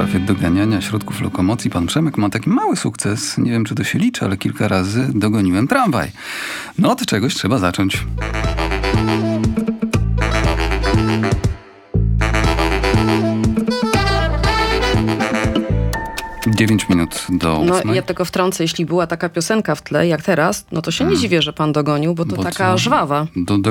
sprawie doganiania środków lokomocji pan Przemek ma taki mały sukces. Nie wiem, czy to się liczy, ale kilka razy dogoniłem tramwaj. No od czegoś trzeba zacząć. 9 minut do 8. No ja tylko wtrącę, jeśli była taka piosenka w tle, jak teraz, no to się nie dziwię, że pan dogonił, bo to taka żwawa.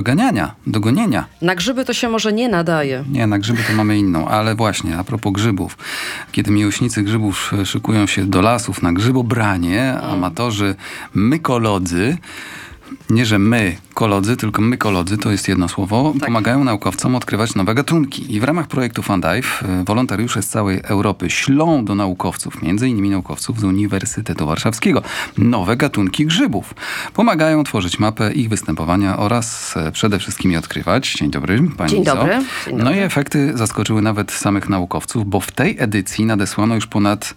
Dogonienia. Na grzyby to się może nie nadaje. Nie, na grzyby to mamy inną, ale właśnie, a propos grzybów. Kiedy miłośnicy grzybów szykują się do lasów na grzybobranie, amatorzy mykolodzy, nie, że my, kolodzy, tylko mykolodzy, to jest jedno słowo, pomagają naukowcom odkrywać nowe gatunki. I w ramach projektu Fundive wolontariusze z całej Europy ślą do naukowców, między innymi naukowców z Uniwersytetu Warszawskiego, nowe gatunki grzybów. Pomagają tworzyć mapę ich występowania oraz przede wszystkim je odkrywać. Dzień dobry, pani Dzień dobry. No i efekty zaskoczyły nawet samych naukowców, bo w tej edycji nadesłano już ponad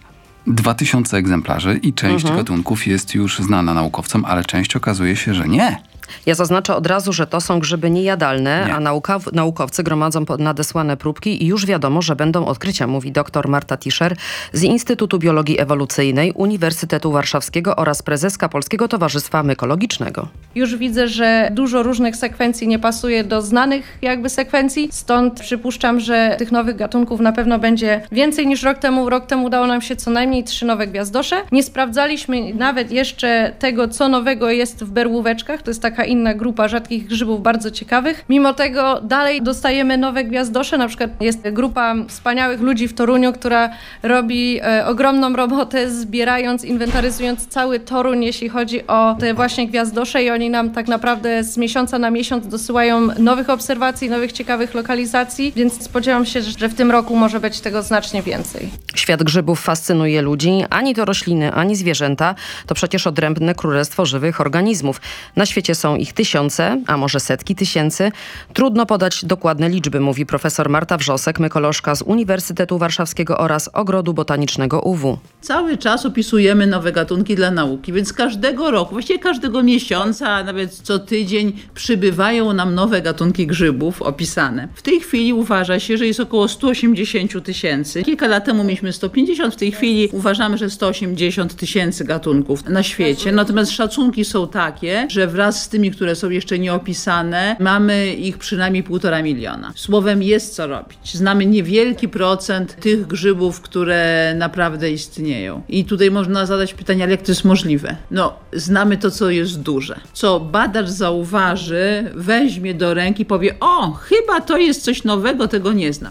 2000 egzemplarzy i część gatunków jest już znana naukowcom, ale część okazuje się, że nie. Ja zaznaczę od razu, że to są grzyby niejadalne, Nie. a naukowcy gromadzą nadesłane próbki i już wiadomo, że będą odkrycia, mówi dr Marta Tischer z Instytutu Biologii Ewolucyjnej Uniwersytetu Warszawskiego oraz prezeska Polskiego Towarzystwa Mykologicznego. Już widzę, że dużo różnych sekwencji nie pasuje do znanych jakby sekwencji, stąd przypuszczam, że tych nowych gatunków na pewno będzie więcej niż rok temu. Rok temu udało nam się co najmniej 3 nowe gwiazdosze. Nie sprawdzaliśmy nawet jeszcze tego, co nowego jest w berłóweczkach. To jest taka inna grupa rzadkich grzybów, bardzo ciekawych. Mimo tego dalej dostajemy nowe gwiazdosze. Na przykład jest grupa wspaniałych ludzi w Toruniu, która robi ogromną robotę, zbierając, inwentaryzując cały Toruń, jeśli chodzi o te właśnie gwiazdosze i oni nam tak naprawdę z miesiąca na miesiąc dosyłają nowych obserwacji, nowych ciekawych lokalizacji, więc spodziewam się, że w tym roku może być tego znacznie więcej. Świat grzybów fascynuje ludzi. Ani to rośliny, ani zwierzęta. To przecież odrębne królestwo żywych organizmów. Na świecie są ich tysiące, a może setki tysięcy. Trudno podać dokładne liczby, mówi profesor Marta Wrzosek, mykolożka z Uniwersytetu Warszawskiego oraz Ogrodu Botanicznego UW. Cały czas opisujemy nowe gatunki dla nauki, więc każdego roku, właściwie każdego miesiąca, a nawet co tydzień przybywają nam nowe gatunki grzybów opisane. W tej chwili uważa się, że jest około 180 tysięcy. Kilka lat temu mieliśmy 150, w tej chwili uważamy, że 180 tysięcy gatunków na świecie. Natomiast szacunki są takie, że wraz z tymi, które są jeszcze nieopisane, mamy ich przynajmniej 1,5 miliona. Słowem, jest co robić. Znamy niewielki procent tych grzybów, które naprawdę istnieją. I tutaj można zadać pytanie, ale jak to jest możliwe? No, znamy to, co jest duże. Co badacz zauważy, weźmie do ręki i powie, o, chyba to jest coś nowego, tego nie znam.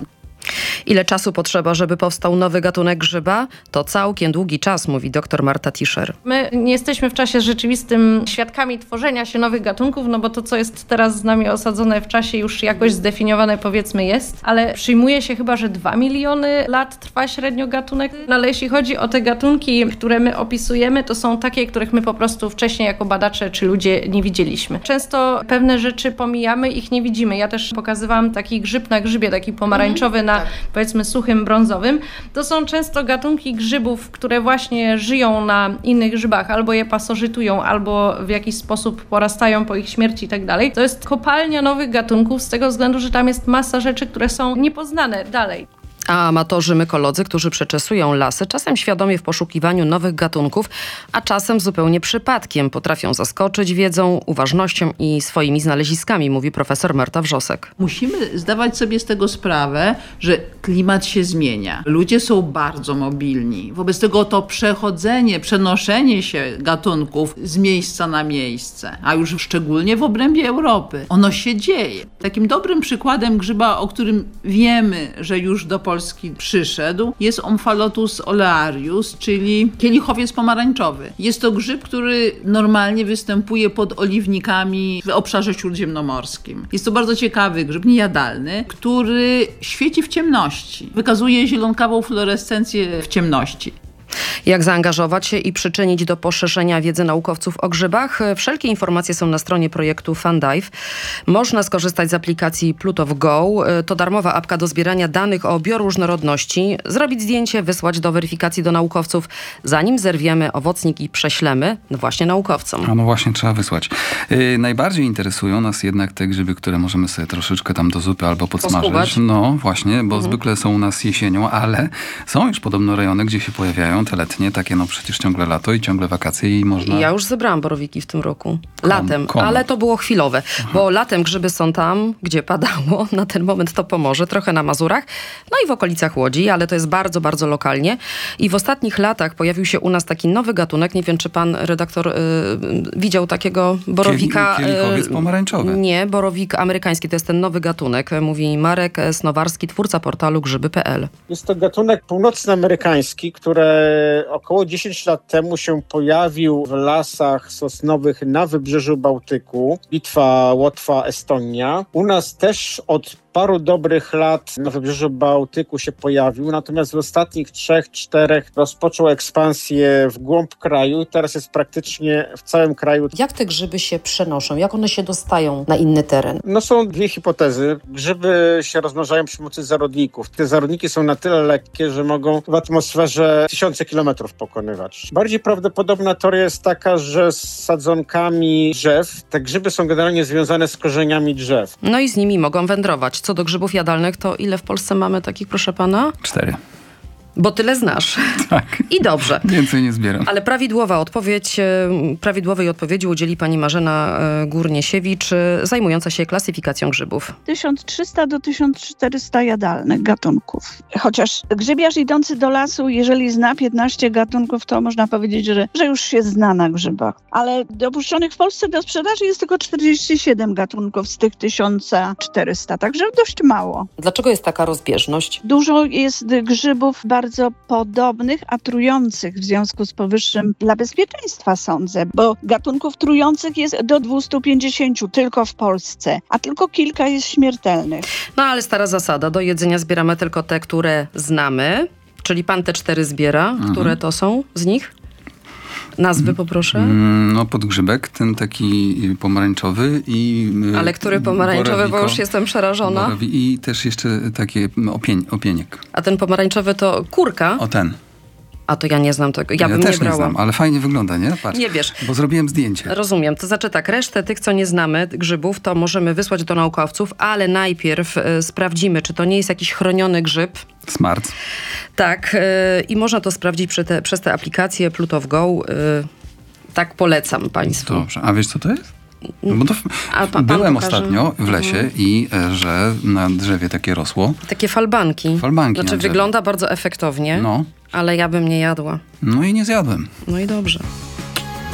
Ile czasu potrzeba, żeby powstał nowy gatunek grzyba? To całkiem długi czas, mówi dr Marta Tischer. My nie jesteśmy w czasie rzeczywistym świadkami tworzenia się nowych gatunków, no bo to, co jest teraz z nami osadzone w czasie, już jakoś zdefiniowane powiedzmy jest, ale przyjmuje się chyba, że 2 miliony lat trwa średnio gatunek. No ale jeśli chodzi o te gatunki, które my opisujemy, to są takie, których my po prostu wcześniej jako badacze czy ludzie nie widzieliśmy. Często pewne rzeczy pomijamy, ich nie widzimy. Ja też pokazywałam taki grzyb na grzybie, taki pomarańczowy na powiedzmy suchym brązowym. To są często gatunki grzybów, które właśnie żyją na innych grzybach, albo je pasożytują, albo w jakiś sposób porastają po ich śmierci i tak dalej. To jest kopalnia nowych gatunków z tego względu, że tam jest masa rzeczy, które są niepoznane dalej. A amatorzy mykolodzy, którzy przeczesują lasy, czasem świadomie w poszukiwaniu nowych gatunków, a czasem zupełnie przypadkiem potrafią zaskoczyć wiedzą, uważnością i swoimi znaleziskami, mówi profesor Marta Wrzosek. Musimy zdawać sobie z tego sprawę, że klimat się zmienia. Ludzie są bardzo mobilni. Wobec tego to przechodzenie, przenoszenie się gatunków z miejsca na miejsce, a już szczególnie w obrębie Europy, ono się dzieje. Takim dobrym przykładem grzyba, o którym wiemy, że już do Polski przyszedł, jest Omphalotus olearius, czyli kielichowiec pomarańczowy. Jest to grzyb, który normalnie występuje pod oliwnikami w obszarze śródziemnomorskim. Jest to bardzo ciekawy grzyb, niejadalny, który świeci w ciemności. Wykazuje zielonkawą fluorescencję w ciemności. Jak zaangażować się i przyczynić do poszerzenia wiedzy naukowców o grzybach? Wszelkie informacje są na stronie projektu FunDive. Można skorzystać z aplikacji Pluto Go. To darmowa apka do zbierania danych o bioróżnorodności. Zrobić zdjęcie, wysłać do weryfikacji do naukowców, zanim zerwiemy owocnik i prześlemy właśnie naukowcom. A no właśnie, trzeba wysłać. Najbardziej interesują nas jednak te grzyby, które możemy sobie troszeczkę tam do zupy albo podsmażyć. Poskubać. No właśnie, bo zwykle są u nas jesienią, ale są już podobno rejony, gdzie się pojawiają te letnie, takie no przecież ciągle lato i ciągle wakacje i można... Ja już zebrałam borowiki w tym roku. Latem, Komu? ale to było chwilowe, bo latem grzyby są tam, gdzie padało. Na ten moment to Pomorze, trochę na Mazurach, no i w okolicach Łodzi, ale to jest bardzo, bardzo lokalnie. I w ostatnich latach pojawił się u nas taki nowy gatunek. Nie wiem, czy pan redaktor widział takiego borowika. Kielichowiec pomarańczowy. Nie, borowik amerykański. To jest ten nowy gatunek, mówi Marek Snowarski, twórca portalu grzyby.pl. Jest to gatunek północnoamerykański, który około 10 lat temu się pojawił w lasach sosnowych na wybrzeżu Bałtyku. Litwa, Łotwa, Estonia. U nas też od paru dobrych lat na wybrzeżu Bałtyku się pojawił, natomiast w ostatnich 3-4 rozpoczął ekspansję w głąb kraju i teraz jest praktycznie w całym kraju. Jak te grzyby się przenoszą? Jak one się dostają na inny teren? No są dwie hipotezy. Grzyby się rozmnażają przy pomocy zarodników. Te zarodniki są na tyle lekkie, że mogą w atmosferze tysiące kilometrów pokonywać. Bardziej prawdopodobna teoria jest taka, że z sadzonkami drzew te grzyby są generalnie związane z korzeniami drzew. No i z nimi mogą wędrować. Co do grzybów jadalnych, to ile w Polsce mamy takich, proszę pana? 4. Bo tyle znasz. Tak. I dobrze. Więcej nie zbieram. Ale prawidłowej odpowiedzi udzieli pani Marzena Górniesiewicz, zajmująca się klasyfikacją grzybów. 1300 do 1400 jadalnych gatunków. Chociaż grzybiarz idący do lasu, jeżeli zna 15 gatunków, to można powiedzieć, że już się zna na grzybach. Ale dopuszczonych w Polsce do sprzedaży jest tylko 47 gatunków z tych 1400, także dość mało. Dlaczego jest taka rozbieżność? Dużo jest grzybów bardzo podobnych, a trujących w związku z powyższym dla bezpieczeństwa sądzę, bo gatunków trujących jest do 250 tylko w Polsce, a tylko kilka jest śmiertelnych. No ale stara zasada, do jedzenia zbieramy tylko te, które znamy, czyli pan te 4 zbiera. Które to są z nich? Nazwy poproszę. No podgrzybek, ten taki pomarańczowy i... Ale który pomarańczowy, bo już jestem przerażona. I też jeszcze takie opieniek. A ten pomarańczowy to kurka? O ten. A to ja nie znam tego. Ja bym też nie brała. znam, ale fajnie wygląda, nie? Patrz, Nie wiesz. Bo zrobiłem zdjęcie. Rozumiem. To znaczy tak, resztę tych, co nie znamy, grzybów, to możemy wysłać do naukowców, ale najpierw sprawdzimy, czy to nie jest jakiś chroniony grzyb. Smart. Tak. I można to sprawdzić przez te aplikacje Pluto Go. Tak polecam państwu. Dobrze. A wiesz, co to jest? No bo to pan byłem pokaże? ostatnio w lesie i że na drzewie takie rosło. Takie falbanki. Falbanki Znaczy na drzewie. wygląda bardzo efektownie, No. ale ja bym nie jadła. No i nie zjadłem. No i dobrze.